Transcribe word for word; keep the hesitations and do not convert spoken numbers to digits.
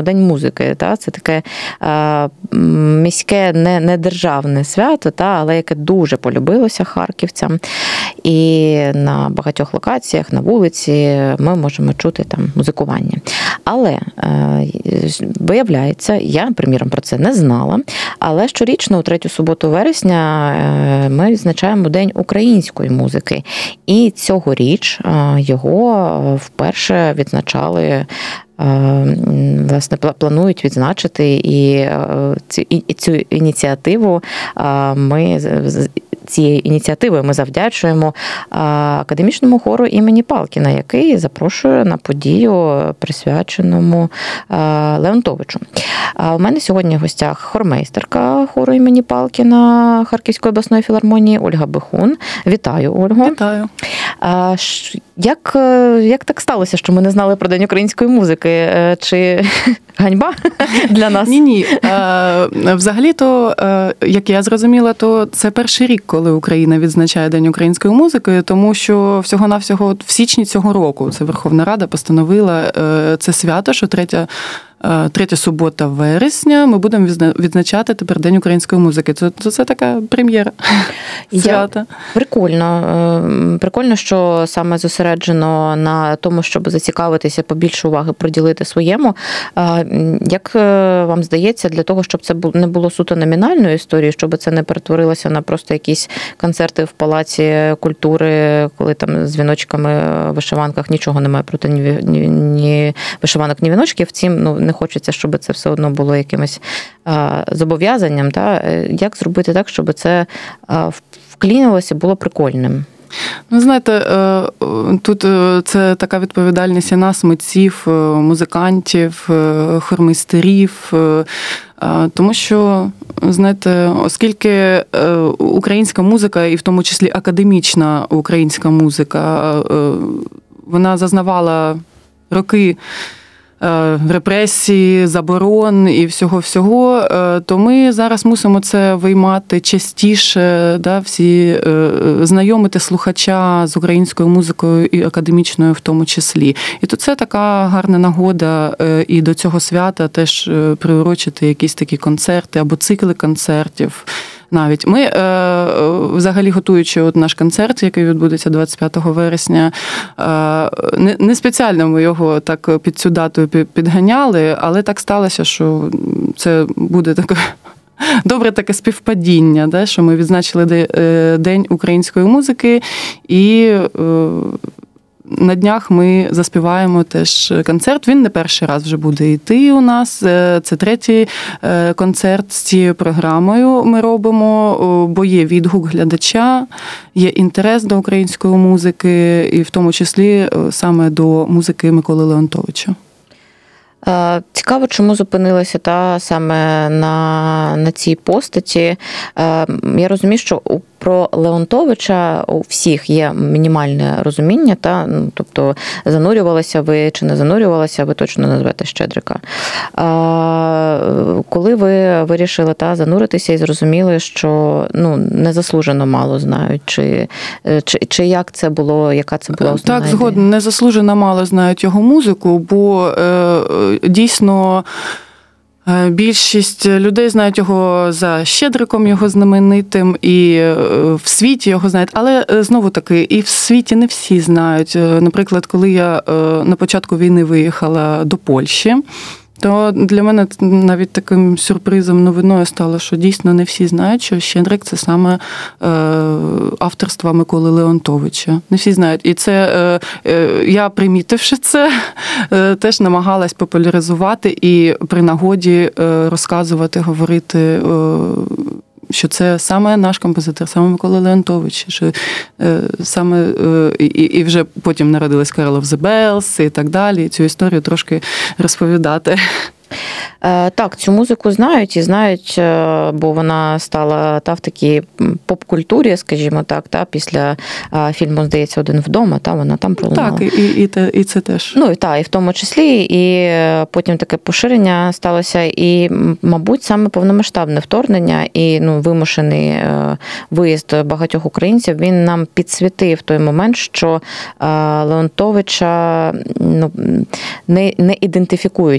День музики. Та? Це таке міське, не, не державне свято, та? Але яке дуже полюбилося харківцям. І на багатьох локаціях, на вулиці ми можемо чути там музикування. Але виявляється, я, приміром, про це не знала, але щорічно у третю суботу вересня ми відзначаємо День української музики. І цьогоріч його вперше відзначали, власне, планують відзначити, і цю ініціативу ми цією ініціативою ми завдячуємо академічному хору імені Палкіна, який запрошує на подію, присвяченому Леонтовичу. У мене сьогодні в гостях хормейстерка хору імені Палкіна Харківської обласної філармонії Ольга Бихун. Вітаю, Ольго. Вітаю. Як, як так сталося, що ми не знали про День української музики? Чи ганьба для нас? Ні-ні. Взагалі-то, як я зрозуміла, то це перший рік, коли Україна відзначає День української музики, тому що всього-навсього в січні цього року це Верховна Рада постановила це свято, що третя Третя субота вересня ми будемо відзначати тепер День української музики. Це, це, це така прем'єра свята. Прикольно. Прикольно, що саме зосереджено на тому, щоб зацікавитися, побільше уваги приділити своєму. Як вам здається, для того, щоб це не було суто номінальною історією, щоб це не перетворилося на просто якісь концерти в Палаці культури, коли там з віночками в вишиванках, нічого немає проти ні, ні, ні вишиванок, ні віночків, втім, ну, не хочеться, щоб це все одно було якимось а, зобов'язанням. Та? Як зробити так, щоб це а, вклінилося, було прикольним? Ну, знаєте, тут це така відповідальність і нас, митців, музикантів, хормейстерів, тому що, знаєте, оскільки українська музика, і в тому числі академічна українська музика, вона зазнавала роки репресії, заборон і всього-всього, то ми зараз мусимо це виймати частіше, да, всі знайомити слухача з українською музикою і академічною в тому числі. І то це така гарна нагода і до цього свята теж приурочити якісь такі концерти або цикли концертів. Навіть ми, взагалі, готуючи от наш концерт, який відбудеться двадцять п'ятого вересня, не спеціально ми його так під цю дату підганяли, але так сталося, що це буде таке добре таке співпадіння, да, що ми відзначили День української музики, і на днях ми заспіваємо теж концерт. Він не перший раз вже буде йти у нас. Це третій концерт з цією програмою ми робимо, бо є відгук глядача, є інтерес до української музики, і в тому числі саме до музики Миколи Леонтовича. Цікаво, чому зупинилася та саме на, на цій постаті. Я розумію, що про Леонтовича у всіх є мінімальне розуміння, та, ну, тобто занурювалися ви чи не занурювалися, ви точно назвете Щедрика. А, коли ви вирішили та, зануритися і зрозуміли, що ну, незаслужено мало знають, чи, чи, чи як це було, яка це була основна Так, ідея? згодом, незаслужено мало знають його музику, бо е, дійсно більшість людей знають його за Щедриком, його знаменитим, і в світі його знають. Але, знову-таки, і в світі не всі знають. Наприклад, коли я на початку війни виїхала до Польщі, то для мене навіть таким сюрпризом, новиною стало, що дійсно не всі знають, що Щедрик – це саме авторство Миколи Леонтовича. Не всі знають. І це, я, примітивши це, теж намагалась популяризувати і при нагоді розказувати, говорити, що це саме наш композитор, саме Микола Леонтович, що саме і, і вже потім народилась Carol of the Bells і так далі. І цю історію трошки розповідати. Так, цю музику знають і знають, бо вона стала та в такій поп-культурі, скажімо так, та після фільму, здається, «Один вдома», та вона там пролунала. Так, і, і, те, і це теж. Ну, і так, і в тому числі, і потім таке поширення сталося, і, мабуть, саме повномасштабне вторгнення і, ну, вимушений виїзд багатьох українців, він нам підсвітив той момент, що Леонтовича, ну, не, не ідентифікують